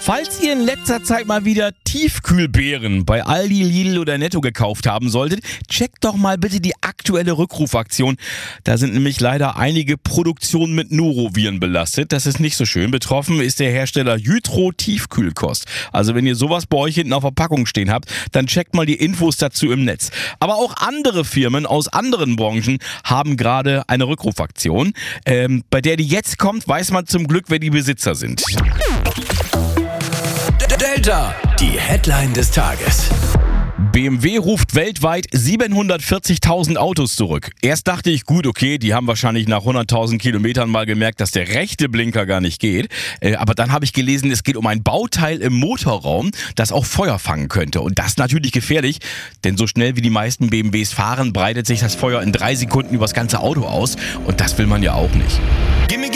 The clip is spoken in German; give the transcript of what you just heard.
Falls ihr in letzter Zeit mal wieder Tiefkühlbeeren bei Aldi, Lidl oder Netto gekauft haben solltet, checkt doch mal bitte die aktuelle Rückrufaktion. Da sind nämlich leider einige Produktionen mit Noroviren belastet. Das ist nicht so schön. Betroffen ist der Hersteller Jytro Tiefkühlkost. Also wenn ihr sowas bei euch hinten auf der Packung stehen habt, dann checkt mal die Infos dazu im Netz. Aber auch andere Firmen aus anderen Branchen haben gerade eine Rückrufaktion. Bei der die jetzt kommt, weiß man zum Glück, wer die Besitzer sind. Delta, die Headline des Tages. BMW ruft weltweit 740.000 Autos zurück. Erst dachte ich, gut, okay, die haben wahrscheinlich nach 100.000 Kilometern mal gemerkt, dass der rechte Blinker gar nicht geht. Aber dann habe ich gelesen, es geht um ein Bauteil im Motorraum, das auch Feuer fangen könnte. Und das ist natürlich gefährlich, denn so schnell wie die meisten BMWs fahren, breitet sich das Feuer in 3 Sekunden übers ganze Auto aus. Und das will man ja auch nicht. Gimme